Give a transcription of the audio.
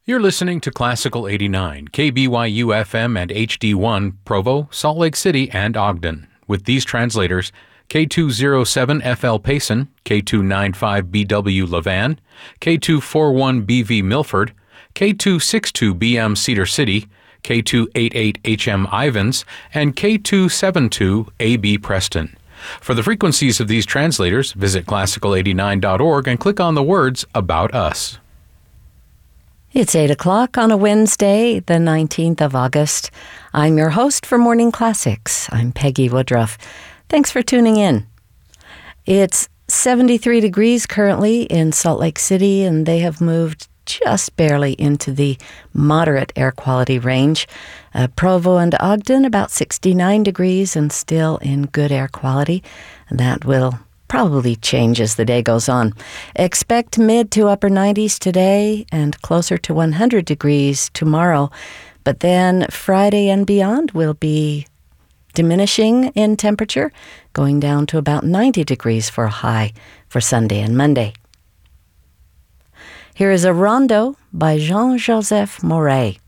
You're listening to Classical 89, KBYU FM and HD1, Provo, Salt Lake City, and Ogden. With these translators, K207FL Payson, K295BW Levan, K241BV Milford, K262BM Cedar City, K288HM Ivans, and K272AB Preston. For the frequencies of these translators, visit classical89.org and click on the words About Us. It's 8 o'clock on a Wednesday, the 19th of August. I'm your host for Morning Classics. I'm Peggy Woodruff. Thanks for tuning in. It's 73 degrees currently in Salt Lake City, and they have moved just barely into the moderate air quality range. Provo and Ogden, about 69 degrees and still in good air quality. And that will probably change as the day goes on. Expect mid to upper 90s today and closer to 100 degrees tomorrow. But then Friday and beyond will be diminishing in temperature, going down to about 90 degrees for a high for Sunday and Monday. Here is a rondo by Jean-Joseph Mouret.